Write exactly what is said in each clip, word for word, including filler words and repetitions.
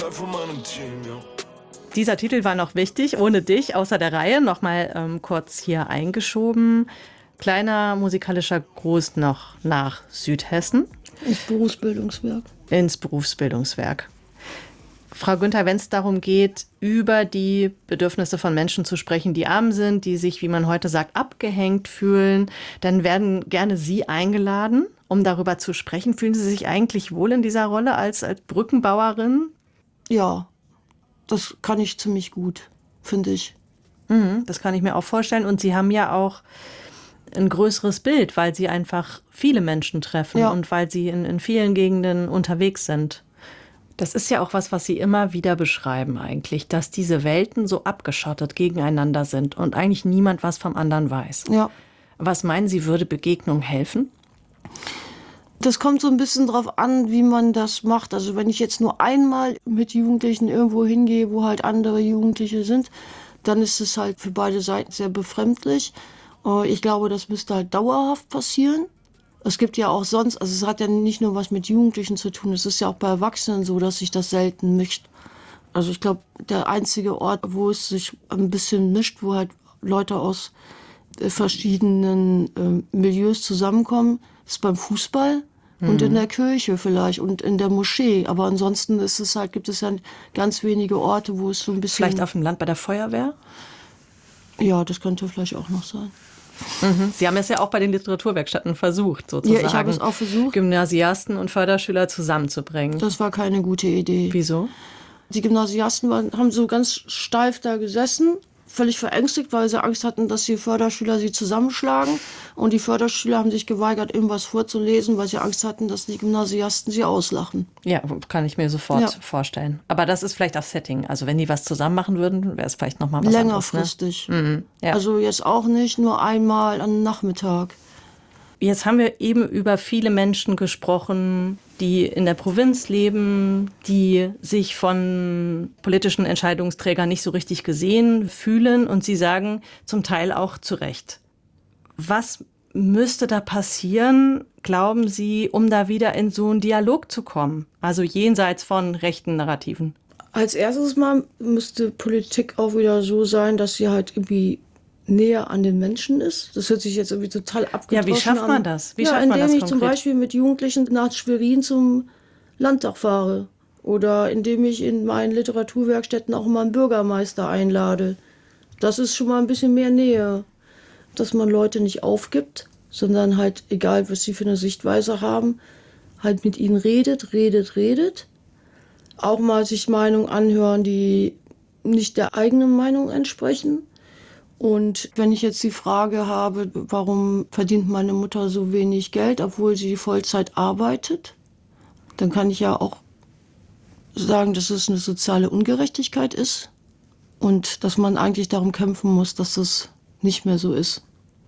von meinem Team, ja. Dieser Titel war noch wichtig, ohne dich, außer der Reihe, nochmal ähm, kurz hier eingeschoben. Kleiner musikalischer Gruß noch nach Südhessen. Ins Berufsbildungswerk. Ins Berufsbildungswerk. Frau Günther, wenn es darum geht, über die Bedürfnisse von Menschen zu sprechen, die arm sind, die sich, wie man heute sagt, abgehängt fühlen, dann werden gerne Sie eingeladen, um darüber zu sprechen. Fühlen Sie sich eigentlich wohl in dieser Rolle als, als Brückenbauerin? Ja, das kann ich ziemlich gut, finde ich. Mhm, das kann ich mir auch vorstellen. Und Sie haben ja auch ein größeres Bild, weil Sie einfach viele Menschen treffen ja. und weil Sie in, in vielen Gegenden unterwegs sind. Das ist ja auch was, was Sie immer wieder beschreiben eigentlich, dass diese Welten so abgeschottet gegeneinander sind und eigentlich niemand was vom anderen weiß. Ja. Was meinen Sie, würde Begegnung helfen? Das kommt so ein bisschen drauf an, wie man das macht. Also wenn ich jetzt nur einmal mit Jugendlichen irgendwo hingehe, wo halt andere Jugendliche sind, dann ist es halt für beide Seiten sehr befremdlich. Ich glaube, das müsste halt dauerhaft passieren. Es gibt ja auch sonst, also es hat ja nicht nur was mit Jugendlichen zu tun, es ist ja auch bei Erwachsenen so, dass sich das selten mischt. Also ich glaube, der einzige Ort, wo es sich ein bisschen mischt, wo halt Leute aus verschiedenen äh, Milieus zusammenkommen, ist beim Fußball mhm. und in der Kirche vielleicht und in der Moschee. Aber ansonsten ist es halt, gibt es ja ganz wenige Orte, wo es so ein bisschen... Vielleicht auf dem Land bei der Feuerwehr? Ja, das könnte vielleicht auch noch sein. Mhm. Sie haben es ja auch bei den Literaturwerkstätten versucht, sozusagen. Ja, ich habe es auch versucht. Gymnasiasten und Förderschüler zusammenzubringen. Das war keine gute Idee. Wieso? Die Gymnasiasten waren, haben so ganz steif da gesessen, völlig verängstigt, weil sie Angst hatten, dass die Förderschüler sie zusammenschlagen. Und die Förderschüler haben sich geweigert, irgendwas vorzulesen, weil sie Angst hatten, dass die Gymnasiasten sie auslachen. Ja, kann ich mir sofort ja. vorstellen. Aber das ist vielleicht das Setting. Also wenn die was zusammen machen würden, wäre es vielleicht nochmal was längerfristig. anderes. Ne? Mhm, ja. Also jetzt auch nicht nur einmal am Nachmittag. Jetzt haben wir eben über viele Menschen gesprochen, die in der Provinz leben, die sich von politischen Entscheidungsträgern nicht so richtig gesehen fühlen. Und Sie sagen zum Teil auch zu Recht. Was müsste da passieren, glauben Sie, um da wieder in so einen Dialog zu kommen? Also jenseits von rechten Narrativen. Als erstes Mal müsste Politik auch wieder so sein, dass sie halt irgendwie näher an den Menschen ist. Das hört sich jetzt irgendwie total abgedroschen an. Ja, wie schafft man das? Wie ja, schafft man indem das ich konkret? zum Beispiel mit Jugendlichen nach Schwerin zum Landtag fahre. Oder indem ich in meinen Literaturwerkstätten auch mal einen Bürgermeister einlade. Das ist schon mal ein bisschen mehr Nähe. Dass man Leute nicht aufgibt, sondern halt, egal was sie für eine Sichtweise haben, halt mit ihnen redet, redet, redet. Auch mal sich Meinungen anhören, die nicht der eigenen Meinung entsprechen. Und wenn ich jetzt die Frage habe, warum verdient meine Mutter so wenig Geld, obwohl sie Vollzeit arbeitet, dann kann ich ja auch sagen, dass es eine soziale Ungerechtigkeit ist und dass man eigentlich darum kämpfen muss, dass das nicht mehr so ist.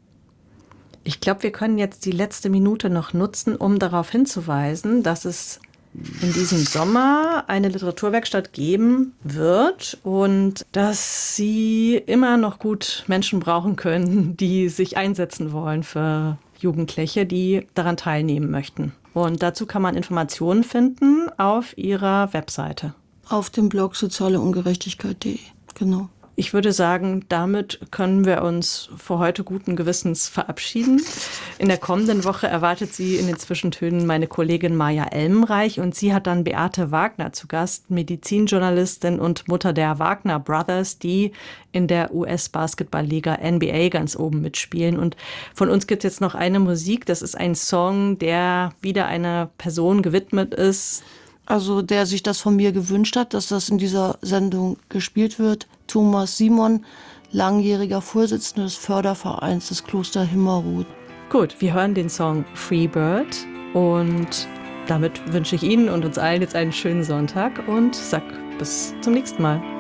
Ich glaube, wir können jetzt die letzte Minute noch nutzen, um darauf hinzuweisen, dass es in diesem Sommer eine Literaturwerkstatt geben wird und dass Sie immer noch gut Menschen brauchen können, die sich einsetzen wollen für Jugendliche, die daran teilnehmen möchten. Und dazu kann man Informationen finden auf Ihrer Webseite. Auf dem Blog soziale ungerechtigkeit punkt de, genau. Ich würde sagen, damit können wir uns für heute guten Gewissens verabschieden. In der kommenden Woche erwartet Sie in den Zwischentönen meine Kollegin Maja Elmenreich und sie hat dann Beate Wagner zu Gast, Medizinjournalistin und Mutter der Wagner Brothers, die in der U S-Basketballliga N B A ganz oben mitspielen. Und von uns gibt es jetzt noch eine Musik, das ist ein Song, der wieder einer Person gewidmet ist. Also der sich das von mir gewünscht hat, dass das in dieser Sendung gespielt wird. Thomas Simon, langjähriger Vorsitzender des Fördervereins des Kloster Himmerod. Gut, wir hören den Song Free Bird und damit wünsche ich Ihnen und uns allen jetzt einen schönen Sonntag und sag bis zum nächsten Mal.